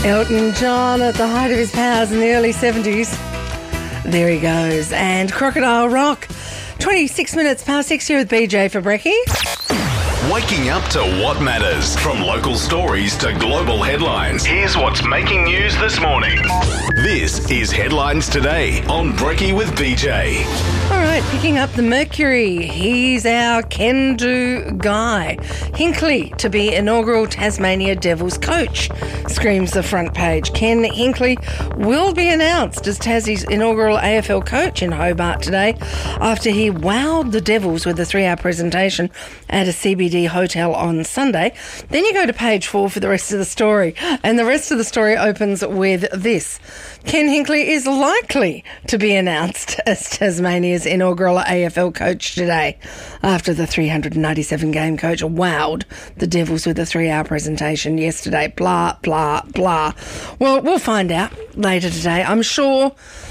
Elton John at the height of his powers in the early 70s. There he goes. And Crocodile Rock. 26 minutes past 6 here with BJ for Brekkie. Waking up to what matters. From local stories to global headlines. Here's what's making news this morning. This is Headlines Today on Brekkie with BJ. All right, picking up the Mercury. He's our can-do guy. Hinkley to be inaugural Tasmania Devils coach, screams the front page. Ken Hinkley will be announced as Tassie's inaugural AFL coach in Hobart today after he wowed the Devils with a 3-hour presentation at a CBD hotel on Sunday. Then you go to page 4 for the rest of the story. And the rest of the story opens with this. Ken Hinkley is likely to be announced as Tasmania's inaugural AFL coach today after the 397-game coach wowed the Devils with a 3-hour presentation yesterday. Blah, blah, blah. Well, we'll find out later today. I'm sure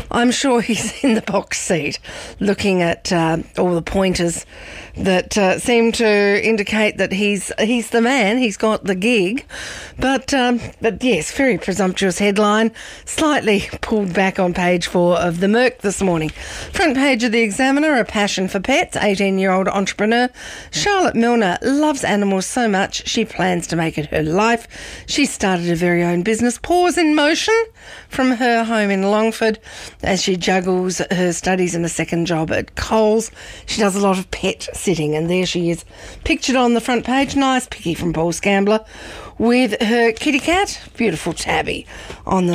he's in the box seat looking at all the pointers that seem to indicate that he's the man. He's got the gig. But yes, very presumptuous headline. Slightly pulled back on page 4 of the Merc this morning. Front page of the Examiner, a passion for pets. 18-year-old entrepreneur Charlotte Milner loves animals so much she plans to make it her life. She started her very own business, Paws in Motion, from her home in Longford as she juggles her studies and a second job at Coles. She does a lot of pet sitting, and there she is pictured on the front page. Nice picky from Paul Scambler with her kitty cat, beautiful Tabby, on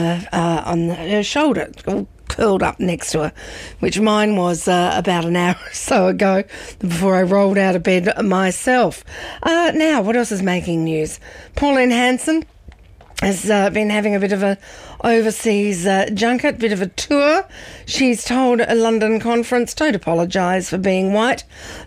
her shoulder, all curled up next to her, which mine was about an hour or so ago before I rolled out of bed myself. Now, what else is making news? Pauline Hanson has been having a bit of a overseas junket, bit of a tour. She's told a London conference, don't apologise for being white.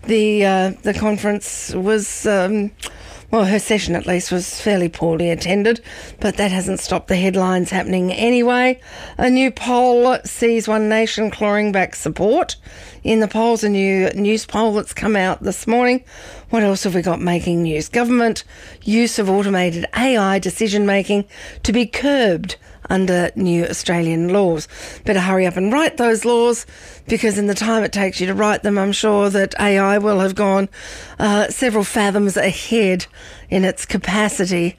The conference was... well, her session at least was fairly poorly attended, but that hasn't stopped the headlines happening anyway. A new poll sees One Nation clawing back support. In the polls, a new news poll that's come out this morning. What else have we got making news? Government use of automated AI decision-making to be curbed under new Australian laws. Better hurry up and write those laws, because in the time it takes you to write them, I'm sure that AI will have gone several fathoms ahead in its capacity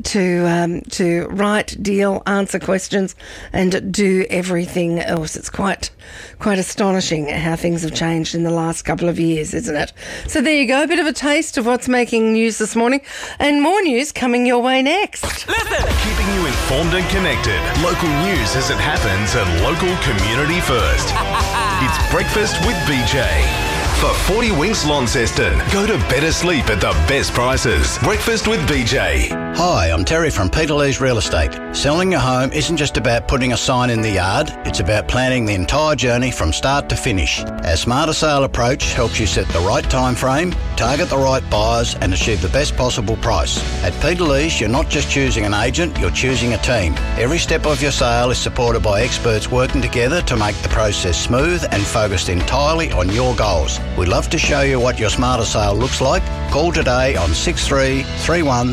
to write, deal, answer questions, and do everything else. It's quite astonishing how things have changed in the last couple of years, isn't it? So there you go, a bit of a taste of what's making news this morning, and more news coming your way next. Listen! Keeping you informed and connected. Local news as it happens and local community first. It's Breakfast with BJ. For 40 Winks Launceston, go to better sleep at the best prices. Breakfast with BJ. Hi, I'm Terry from Peter Lee's Real Estate. Selling your home isn't just about putting a sign in the yard, it's about planning the entire journey from start to finish. Our Smarter Sale approach helps you set the right time frame, target the right buyers and achieve the best possible price. At Peter Lee's, you're not just choosing an agent, you're choosing a team. Every step of your sale is supported by experts working together to make the process smooth and focused entirely on your goals. We'd love to show you what your Smarter Sale looks like. Call today on 63 31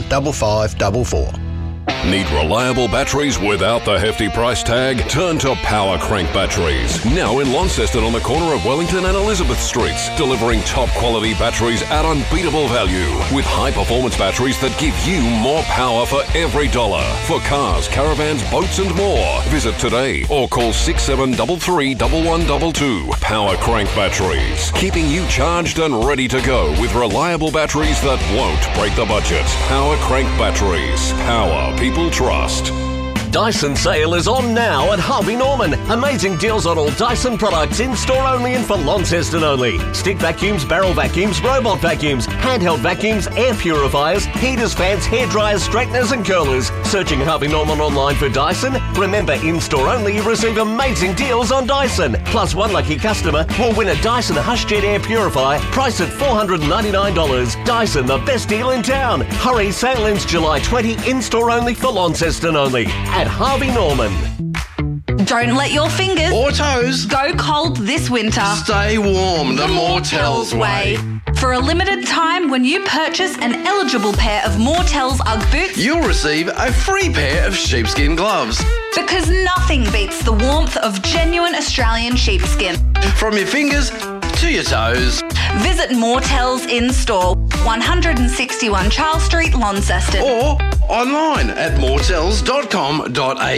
5544. Need reliable batteries without the hefty price tag? Turn to Power Crank Batteries. Now in Launceston on the corner of Wellington and Elizabeth Streets. Delivering top quality batteries at unbeatable value. With high performance batteries that give you more power for every dollar. For cars, caravans, boats and more. Visit today or call 6733 1122. Power Crank Batteries. Keeping you charged and ready to go with reliable batteries that won't break the budget. Power Crank Batteries. Power people trust. Dyson sale is on now at Harvey Norman. Amazing deals on all Dyson products in store only and for Launceston only. Stick vacuums, barrel vacuums, robot vacuums, handheld vacuums, air purifiers, heaters, fans, hair dryers, straighteners and curlers. Searching Harvey Norman online for Dyson? Remember, in store only you receive amazing deals on Dyson. Plus one lucky customer will win a Dyson HushJet air purifier priced at $499. Dyson, the best deal in town. Hurry, sale ends July 20, in store only for Launceston only. At Harvey Norman. Don't let your fingers or toes go cold this winter. Stay warm the Mortels way. For a limited time, when you purchase an eligible pair of Mortels Ugg boots, you'll receive a free pair of sheepskin gloves. Because nothing beats the warmth of genuine Australian sheepskin. From your fingers to your toes. Visit Mortels in store, 161 Charles Street, Launceston. Or online at mortels.com.au.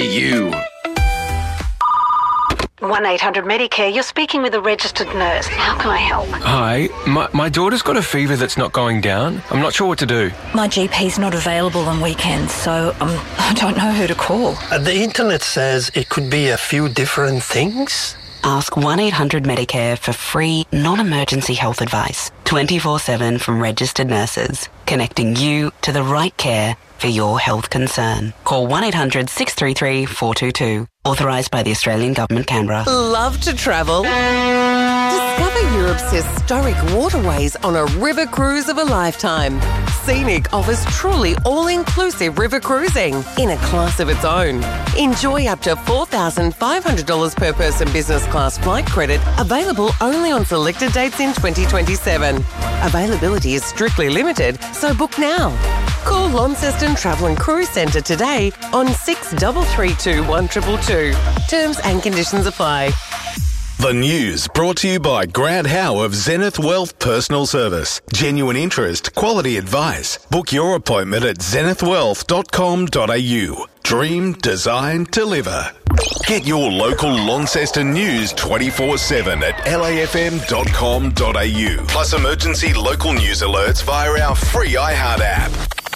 1-800-Medicare, you're speaking with a registered nurse. How can I help? Hi, my daughter's got a fever that's not going down. I'm not sure what to do. My GP's not available on weekends, so I don't know who to call. The internet says it could be a few different things. Ask 1-800-Medicare for free, non-emergency health advice, 24/7 from registered nurses, connecting you to the right care for your health concern. Call 1-800-633-422. Authorised by the Australian Government, Canberra. Love to travel? Discover Europe's historic waterways on a river cruise of a lifetime. Scenic offers truly all-inclusive river cruising in a class of its own. Enjoy up to $4,500 per person business class flight credit, available only on selected dates in 2027. Availability is strictly limited, so book now. Call Launceston Travel and Cruise Centre today on 6332 1222. Terms and conditions apply. The news brought to you by Grant Howe of Zenith Wealth Personal Service. Genuine interest, quality advice. Book your appointment at zenithwealth.com.au. Dream, design, deliver. Get your local Launceston news 24/7 at lafm.com.au. Plus emergency local news alerts via our free iHeart app.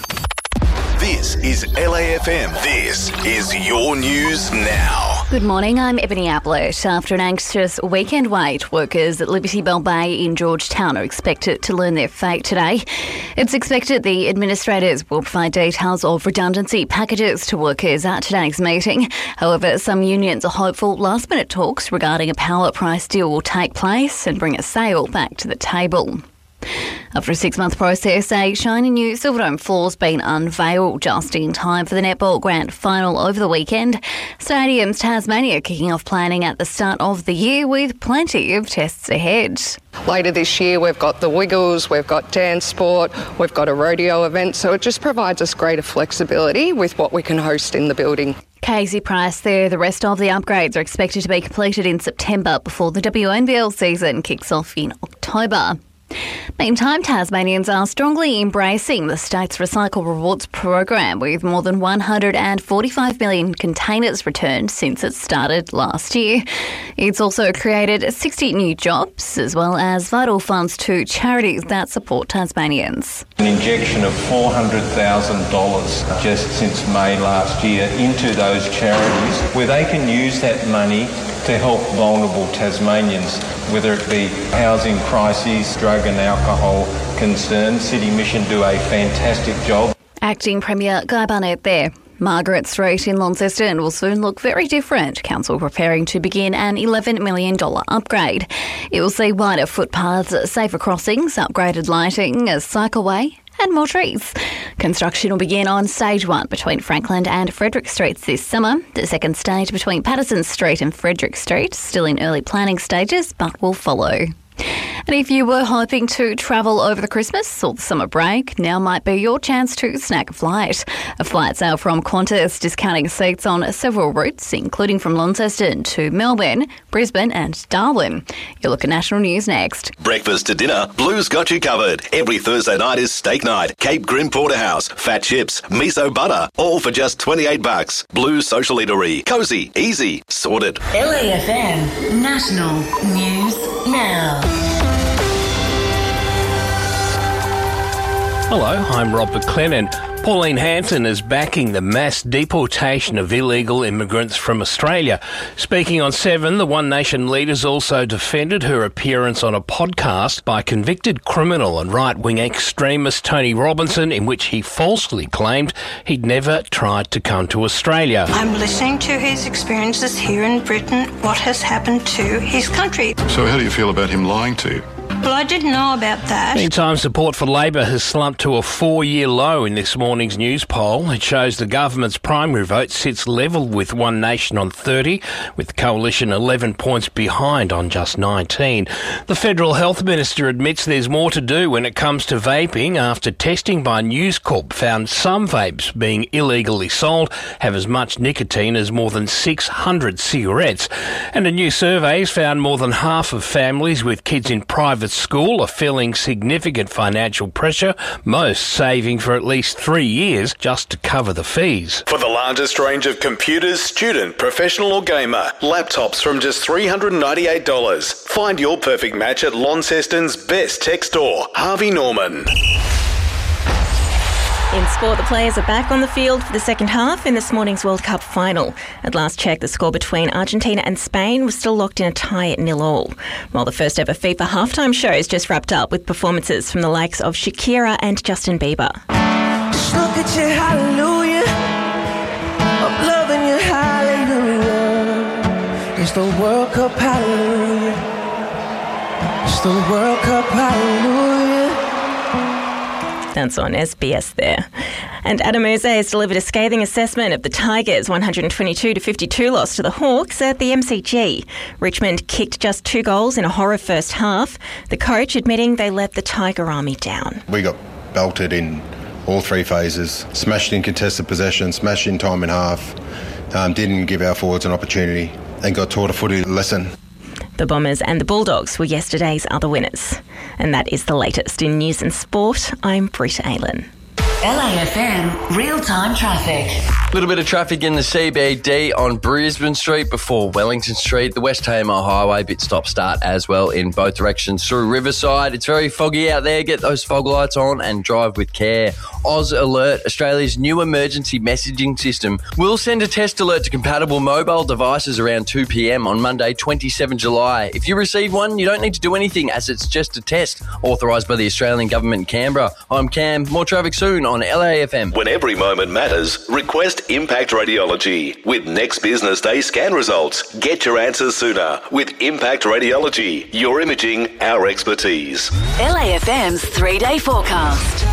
This is LAFM. This is your news now. Good morning, I'm Ebony Ablett. After an anxious weekend wait, workers at Liberty Bell Bay in Georgetown are expected to learn their fate today. It's expected the administrators will provide details of redundancy packages to workers at today's meeting. However, some unions are hopeful last-minute talks regarding a power price deal will take place and bring a sale back to the table. After a 6-month process, a shiny new Silverdome floor's been unveiled just in time for the Netball Grand Final over the weekend. Stadiums Tasmania kicking off planning at the start of the year with plenty of tests ahead. Later this year, we've got the Wiggles, we've got dance sport, we've got a rodeo event, so it just provides us greater flexibility with what we can host in the building. Casey Price there. The rest of the upgrades are expected to be completed in September before the WNBL season kicks off in October. Meantime, Tasmanians are strongly embracing the state's Recycle Rewards program, with more than 145 million containers returned since it started last year. It's also created 60 new jobs, as well as vital funds to charities that support Tasmanians. An injection of $400,000 just since May last year into those charities, where they can use that money to help vulnerable Tasmanians, whether it be housing crises, drug and alcohol concerns. City Mission do a fantastic job. Acting Premier Guy Barnett there. Margaret Street in Launceston will soon look very different. Council preparing to begin an $11 million upgrade. It will see wider footpaths, safer crossings, upgraded lighting, a cycleway and more trees. Construction will begin on Stage 1 between Franklin and Frederick Streets this summer. The second stage between Patterson Street and Frederick Street, still in early planning stages, but will follow. And if you were hoping to travel over the Christmas or the summer break, now might be your chance to snag a flight. A flight sale from Qantas discounting seats on several routes, including from Launceston to Melbourne, Brisbane and Darwin. You'll look at national news next. Breakfast to dinner, Blue's got you covered. Every Thursday night is steak night. Cape Grim Porterhouse, fat chips, miso butter, all for just $28. Blue's Social Eatery. Cosy, easy, sorted. LAFM National News Now. Hello, I'm Rob McLennan. Pauline Hanson is backing the mass deportation of illegal immigrants from Australia. Speaking on 7, the One Nation leaders also defended her appearance on a podcast by convicted criminal and right-wing extremist Tony Robinson, in which he falsely claimed he'd never tried to come to Australia. I'm listening to his experiences here in Britain, what has happened to his country. So how do you feel about him lying to you? Well, I didn't know about that. Meantime, support for Labor has slumped to a 4-year low in this morning's news poll. It shows the government's primary vote sits level with One Nation on 30, with the coalition 11 points behind on just 19. The Federal Health Minister admits there's more to do when it comes to vaping after testing by News Corp found some vapes being illegally sold have as much nicotine as more than 600 cigarettes. And a new survey has found more than half of families with kids in private school are feeling significant financial pressure, most saving for at least 3 years just to cover the fees. For the largest range of computers, student, professional or gamer, laptops from just $398. Find your perfect match at Launceston's best tech store, Harvey Norman. In sport, the players are back on the field for the second half in this morning's World Cup final. At last check, the score between Argentina and Spain was still locked in a tie at 0-0. While the first ever FIFA halftime shows just wrapped up with performances from the likes of Shakira and Justin Bieber. Just look at you, hallelujah. I'm loving you, hallelujah. It's the World Cup, hallelujah. It's the World Cup, hallelujah. That's on SBS there. And Adam Yze has delivered a scathing assessment of the Tigers' 122-52 loss to the Hawks at the MCG. Richmond kicked just 2 goals in a horror first half, the coach admitting they let the Tiger Army down. We got belted in all 3 phases, smashed in contested possession, smashed in time in half, didn't give our forwards an opportunity and got taught a footy lesson. The Bombers and the Bulldogs were yesterday's other winners. And that is the latest in news and sport. I'm Britta Aylen. LAFM real-time traffic. A little bit of traffic in the CBD on Brisbane Street before Wellington Street. The West Tamar Highway, bit stop-start as well in both directions through Riverside. It's very foggy out there. Get those fog lights on and drive with care. Oz Alert, Australia's new emergency messaging system, will send a test alert to compatible mobile devices around 2 p.m. on Monday, 27 July. If you receive one, you don't need to do anything as it's just a test authorised by the Australian Government in Canberra. I'm Cam. More traffic soon on LAFM. When every moment matters, request Impact Radiology. With next business day scan results, get your answers sooner. With Impact Radiology, your imaging, our expertise. LAFM's 3-day forecast.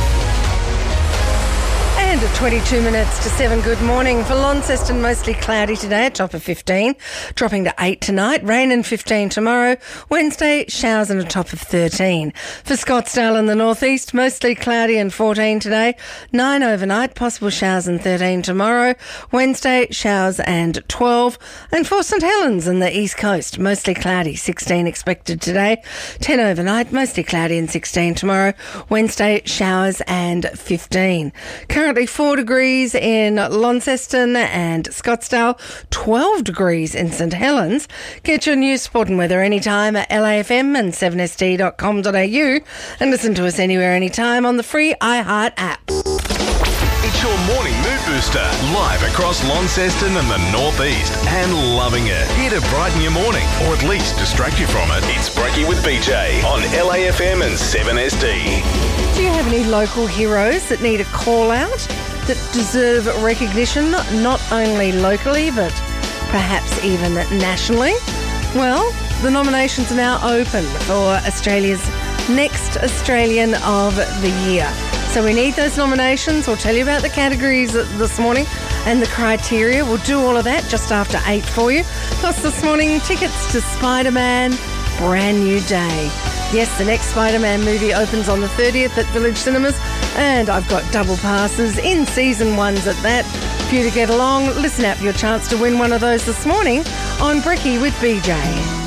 And at 22 minutes to 7, good morning. For Launceston, mostly cloudy today, a top of 15, dropping to 8 tonight, rain and 15 tomorrow. Wednesday, showers and a top of 13. For Scottsdale in the northeast, mostly cloudy and 14 today, 9 overnight, possible showers and 13 tomorrow. Wednesday, showers and 12. And for St Helens in the east coast, mostly cloudy, 16 expected today, 10 overnight, mostly cloudy and 16 tomorrow. Wednesday, showers and 15. Currently 4 degrees in Launceston and Scottsdale, 12 degrees in St Helens. Get your news, sport and weather anytime at LAFM and 7sd.com.au and listen to us anywhere, anytime on the free iHeart app. It's your morning mood booster, live across Launceston and the northeast, and loving it. Here to brighten your morning, or at least distract you from it. It's Brekkie with BJ on LAFM and 7SD. Do you have any local heroes that need a call out, that deserve recognition, not only locally, but perhaps even nationally? Well, the nominations are now open for Australia's Next Australian of the Year. So we need those nominations. We'll tell you about the categories this morning and the criteria. We'll do all of that just after 8 for you. Plus this morning, tickets to Spider-Man, Brand New Day. Yes, the next Spider-Man movie opens on the 30th at Village Cinemas, and I've got double passes in season 1s at that. For you to get along, listen out for your chance to win one of those this morning on Brekkie with BJ.